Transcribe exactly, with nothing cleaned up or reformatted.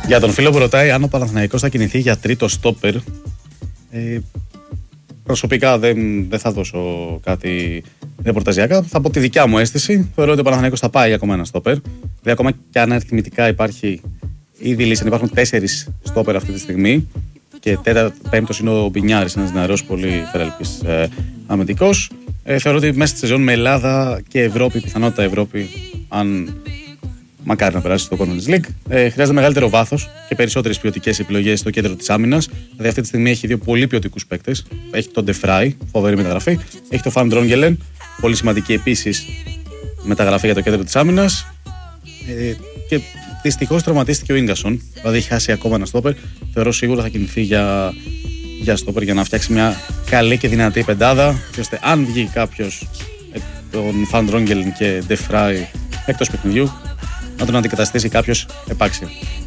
Για τον φίλο που ρωτάει αν ο Παναθηναϊκός θα κινηθεί για τρίτο στόπερ, ε, προσωπικά δεν, δεν θα δώσω κάτι ρεπορταζιακά. Θα πω τη δικιά μου αίσθηση. Θεωρώ ότι ο Παναθηναϊκός θα πάει ακόμα ένα στόπερ. Δηλαδή, ακόμα και αν αριθμητικά υπάρχει ήδη λύση, υπάρχουν τέσσερις στόπερ αυτή τη στιγμή. Και πέμπτος είναι ο Μπινιάρης, ένας νεαρός πολύ φεραλπής ε, αμυντικός. Ε, θεωρώ ότι μέσα στη σεζόν με Ελλάδα και Ευρώπη, πιθανότητα Ευρώπη, αν μακάρι να περάσει στο Conference League, ε, χρειάζεται μεγαλύτερο βάθος και περισσότερες ποιοτικές επιλογές στο κέντρο της άμυνας. Δηλαδή, αυτή τη στιγμή έχει δύο πολύ ποιοτικούς παίκτες. Έχει τον Ντεφράι, φοβερή μεταγραφή. Έχει τον Φαν Ντρόγγελεν, πολύ σημαντική επίσης μεταγραφή για το κέντρο της άμυνας. Ε, και δυστυχώς τραυματίστηκε ο Ίνγκασον. Δηλαδή, έχει χάσει ακόμα ένα στόπερ. Θεωρώ σίγουρα θα κινηθεί για, για στόπερ για να φτιάξει μια καλή και δυνατή πεντάδα. Και ώστε αν βγει κάποιος τον Φαν Ντρόγγελεν και Ντεφράι εκτός παιχνιδιού, να τον αντικαταστήσει κάποιος επάξια.